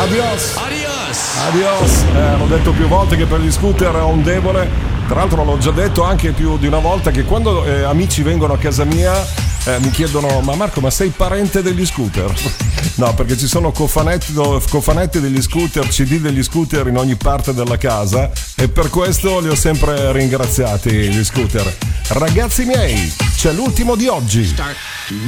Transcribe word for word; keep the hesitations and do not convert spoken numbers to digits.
Adios. Adios. Adios. Eh, l'ho detto più volte che per gli scooter ho un debole. Tra l'altro l'ho già detto anche più di una volta che quando eh, amici vengono a casa mia eh, mi chiedono: ma Marco, ma sei parente degli scooter? No, perché ci sono cofanetti, cofanetti degli scooter, C D degli scooter in ogni parte della casa, e per questo li ho sempre ringraziati gli scooter. Ragazzi miei, c'è l'ultimo di oggi. Start.